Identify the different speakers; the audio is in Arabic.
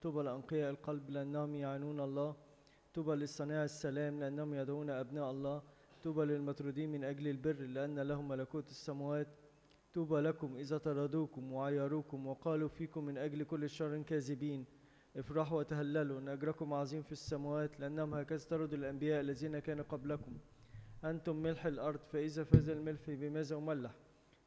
Speaker 1: طوبى لأنقياء القلب لأنهم يعانون الله. طوبى للصانع السلام لأنهم يدعون أبناء الله. طوبى للمطرودين من أجل البر لأن لهم ملكوت السماوات. طوبى لكم إذا طردوكم وعيروكم وقالوا فيكم من أجل كل شر كاذبين. افرحوا وتهللوا أن أجركم عظيم في السماوات لأنهم هكذا طردوا الأنبياء الذين كانوا قبلكم. أنتم ملح الأرض، فإذا فاز الملح بماذا أملح؟